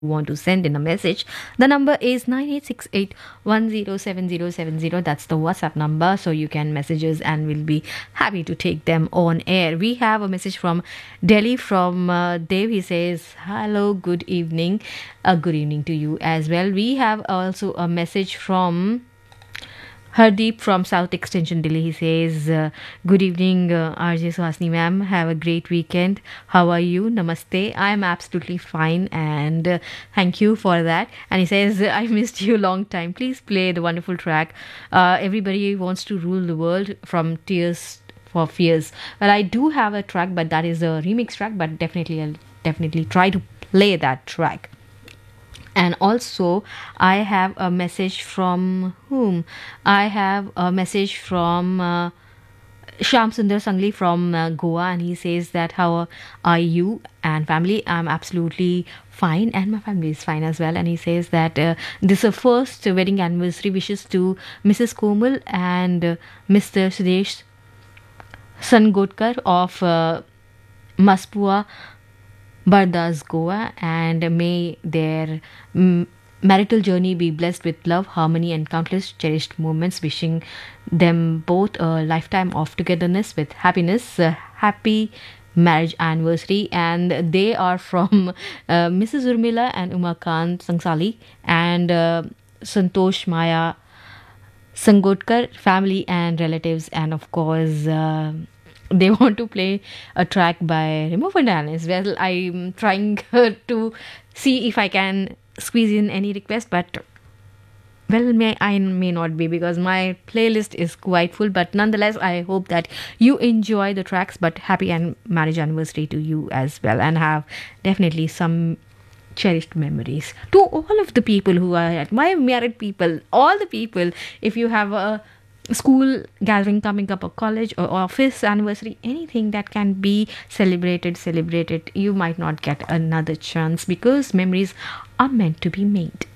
want to send in a message, the number is 9868107070. That's the WhatsApp number. So you can message us and we'll be happy to take them on air. We have a message from Delhi from Dev. He says, hello, good evening. Good evening to you as well. We have also a message from Hardeep from South Extension Delhi. He says, good evening, RJ Suhasini ma'am. Have a great weekend. How are you? Namaste. I am absolutely fine and thank you for that. And he says, I missed you a long time. Please play the wonderful track. Everybody wants to rule the world from Tears for Fears. Well, I do have a track, but that is a remix track, but I'll definitely try to play that track. And also, I have a message from whom? I have a message from Shyam Sundar Sangli from Goa, and he says that how are you and family? I'm absolutely fine, and my family is fine as well. And he says that this is the first wedding anniversary wishes to Mrs. Komal and Mr. Sudesh Sangotkar of Maspua, Bardas, Goa, and may their marital journey be blessed with love, harmony, and countless cherished moments. Wishing them both a lifetime of togetherness with happiness. Happy marriage anniversary. And they are from Mrs. Urmila and Umakant Sangsali and Santosh Maya Sangotkar, family and relatives, and of course, they want to play a track by Remo Fernandez as well. I'm trying to see if I can squeeze in any request, but well, I may not be because my playlist is quite full. But nonetheless, I hope that you enjoy the tracks. But happy marriage anniversary to you as well, and have definitely some cherished memories to all of the people who are at my married people, all the people. If you have a school gathering coming up, or college or office anniversary, anything that can be celebrated, you might not get another chance because memories are meant to be made.